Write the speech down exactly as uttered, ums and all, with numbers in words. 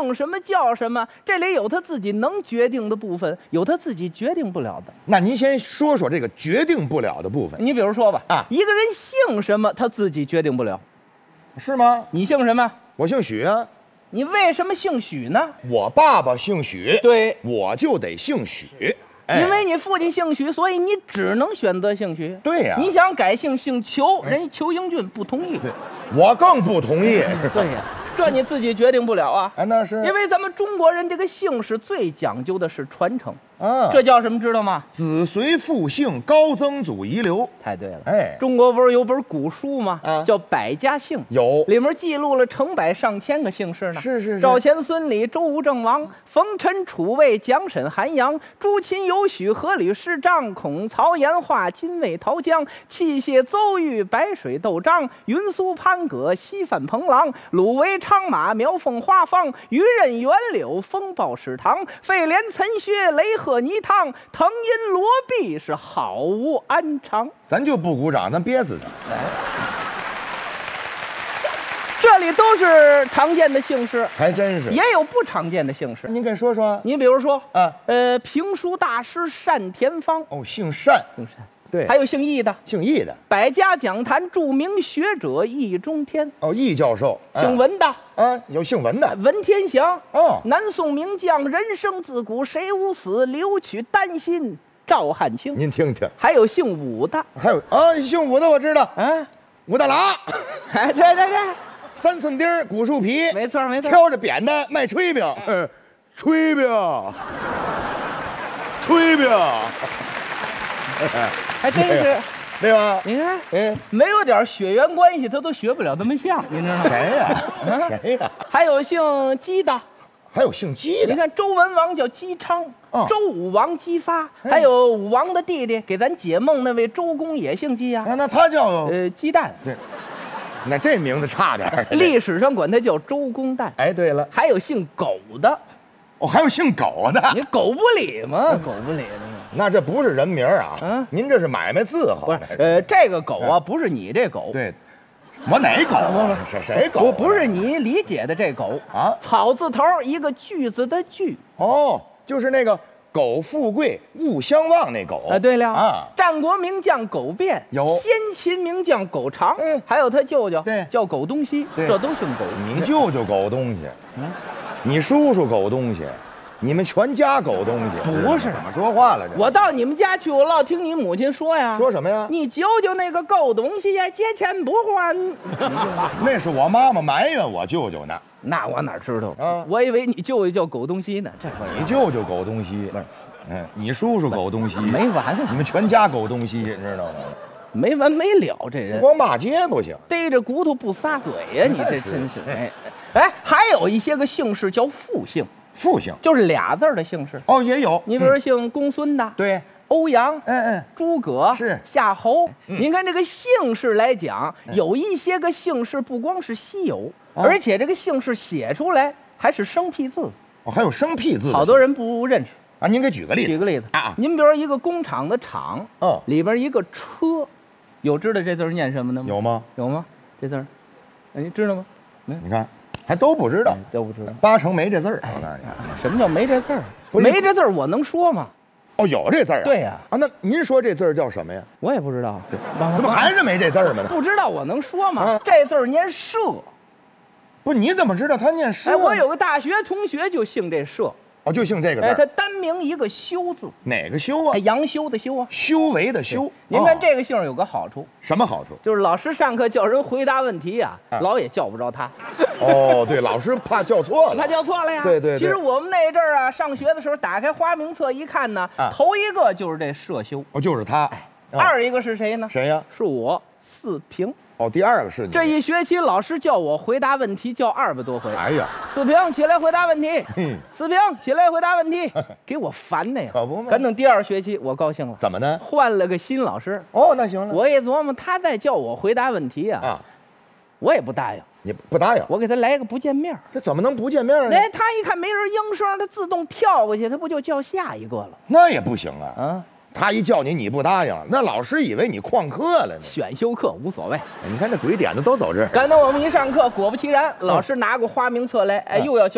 姓什么叫什么，这里有他自己能决定的部分，有他自己决定不了的。 那您先说说这个决定不了的部分。 你比如说吧， 啊， 一个人姓什么，他自己决定不了， 是吗？ 你姓什么？ 我姓许啊。 你为什么姓许呢？ 我爸爸姓许， 对， 我就得姓许。 因为你父亲姓许，所以你只能选择姓许。 对呀， 你想改姓姓裘，人家裘英俊不同意。 对，我更不同意。 对呀，这你自己决定不了啊。 哎，那是因为咱们中国人这个姓氏最讲究的是传承。 啊， 这叫什么知道吗？ 子随父姓，高曾祖遗留。 太对了， 哎， 中国不是有本古书吗？ 啊， 叫《百家姓》， 有， 里面记录了成百上千个姓氏呢。 是是是， 赵钱孙李周吴郑王，冯陈楚卫蒋沈韩杨，朱秦尤许阖闾施张，孔曹颜华金魏陶姜，器械邹豫白水窦张，云苏潘葛西范彭郎，鲁韦昌马苗凤花方，于任袁柳风暴史堂，费连岑薛雷鹤泥汤，腾阴罗璧是好无安常。 咱就不鼓掌，咱憋死他。 哎，这里都是常见的姓氏， 还真是， 也有不常见的姓氏。 您给说说。 你比如说啊， 呃，评书大师单田芳， 哦，姓单， 姓单， 对， 还有姓易的， 姓易的， 百家讲坛著名学者易中天， 哦，易教授， 姓文的啊，有姓文的， 文天祥， 哦， 南宋名将，人生自古谁无死，留取丹心照汗青。 您听听， 还有姓武的， 还有啊，姓武的我知道， 嗯， 武大郎， 哎，对对对， 三寸钉，古树皮， 没错没错， 挑着扁担卖炊饼，嗯，炊饼，炊饼， 还真是， 对吧？ 你看， 哎， 没有点血缘关系，他都学不了这么像，您知道吗？ 谁呀？谁呀？ 还有姓姬的， 还有姓姬的， 你看周文王叫姬昌， 哦周武王姬发，还有武王的弟弟给咱解梦那位周公也姓姬啊， 啊，那他叫呃，鸡蛋， 对，那这名字差点儿。 历史上管他叫周公旦。 哎，对了， 还有姓苟的， 哦，还有姓苟的， 你苟不理吗？苟不理的吗？ 那这不是人名啊， 嗯您这是买卖字号， 不是，呃，这个苟啊，不是你这苟， 对，我哪苟啊？谁谁苟？ 不不是你理解的这苟啊， 草字头一个句子的句。 哦，就是那个苟富贵勿相忘那苟啊，对了啊， 战国名将苟变， 有先秦名将苟长， 嗯还有他舅舅， 对叫苟东西， 对这都姓苟。 你舅舅苟东西， 嗯， 你叔叔苟东西，你们全家苟东西， 不是怎么说话了？这我到你们家去，我老听你母亲说呀， 说什么呀？ 你舅舅那个狗东西呀，借钱不还。 那是我妈妈埋怨我舅舅呢。 那我哪知道啊？ 我以为你舅舅叫狗东西呢，这你舅舅苟东西， 不是， 嗯，你叔叔苟东西， 没完了， 你们全家苟东西，你知道吗？ 没完没了，这人光骂街不行， 逮着骨头不撒嘴呀，你这真是哎哎，还有一些个姓氏叫复姓， 复姓就是俩字儿的姓氏。 哦，也有。 你比如说姓公孙的， 对， 欧阳， 嗯嗯， 诸葛是夏侯。 嗯您看这个姓氏来讲，有一些个姓氏不光是稀有， 啊而且这个姓氏写出来还是生僻字， 哦，还有生僻字的， 好多人不认识。 啊。您给举个例子。 举个例子啊， 您比如说一个工厂的厂， 哦里边一个车，有知道这字儿念什么的吗？ 有吗？ 有吗？这字儿，哎，你知道吗？没有， 你看，还都不知道， 都不知道。 八成没这字儿。我告诉你， 什么叫没这字儿？ 不是没这字儿，我能说吗？ 哦，有这字儿啊？ 对呀啊，那您说这字儿叫什么呀？ 我也不知道。 这不还是没这字儿吗？ 不知道，我能说吗？ 啊这字儿念社。 不是，你怎么知道他念社？ 哎，我有个大学同学就姓这社。 哦，就姓这个字哎， 儿。 他单名一个修字， 哪个修啊哎，？杨修的修啊。 修为的修。 您看哦这个姓儿有个好处， 什么好处？ 就是老师上课叫人回答问题呀， 啊老也叫不着他， 哦，对，老师怕叫错了。 他叫错了呀。 对对对其实我们那阵儿啊，上学的时候打开花名册一看呢啊， 头一个就是这社修， 哦，就是他。啊二一个是谁呢？ 谁呀？ 是我四平。 哦，第二个是你。 这一学期老师叫我回答问题，叫二百多回。 哎呀， 四平起来回答问题， 嗯四平起来回答问题，给我烦的呀！ 可不嘛赶等第二学期，我高兴了， 怎么呢？ 换了个新老师。 哦，那行了。 我一琢磨，他再叫我回答问题啊， 啊， 我也不答应， 你不答应， 我给他来个不见面。 这怎么能不见面呢？ 哎，他一看没人应声，他自动跳过去，他不就叫下一个了？ 那也不行啊。 啊， 他一叫你，你不答应，那老师以为你旷课了呢。 选修课无所谓。 你看这鬼点子都走这儿。 赶等我们一上课，果不其然，老师拿过花名册来，哎， 嗯又要教。